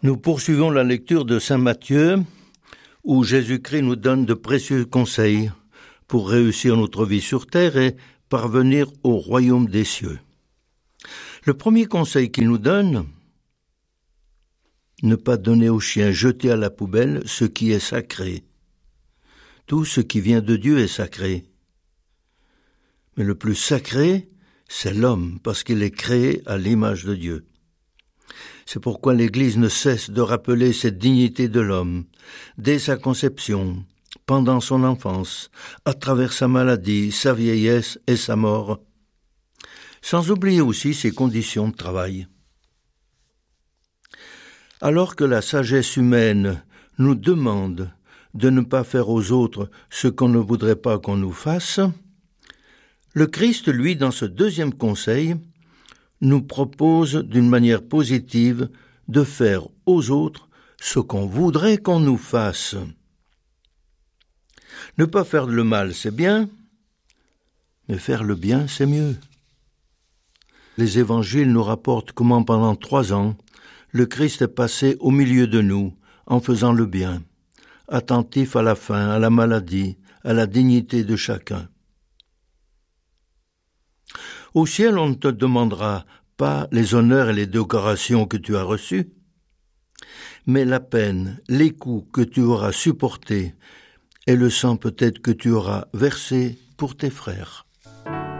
Nous poursuivons la lecture de Saint Matthieu, où Jésus-Christ nous donne de précieux conseils pour réussir notre vie sur terre et parvenir au royaume des cieux. Le premier conseil qu'il nous donne, ne pas donner aux chiens, jeter à la poubelle ce qui est sacré. Tout ce qui vient de Dieu est sacré. Mais le plus sacré, c'est l'homme, parce qu'il est créé à l'image de Dieu. C'est pourquoi l'Église ne cesse de rappeler cette dignité de l'homme, dès sa conception, pendant son enfance, à travers sa maladie, sa vieillesse et sa mort, sans oublier aussi ses conditions de travail. Alors que la sagesse humaine nous demande de ne pas faire aux autres ce qu'on ne voudrait pas qu'on nous fasse, le Christ, lui, dans ce deuxième conseil, nous propose d'une manière positive de faire aux autres ce qu'on voudrait qu'on nous fasse. Ne pas faire le mal, c'est bien, mais faire le bien, c'est mieux. Les évangiles nous rapportent comment pendant 3 ans, le Christ est passé au milieu de nous en faisant le bien, attentif à la faim, à la maladie, à la dignité de chacun. Au ciel, on ne te demandera pas les honneurs et les décorations que tu as reçus, mais la peine, les coups que tu auras supportés et le sang peut-être que tu auras versé pour tes frères.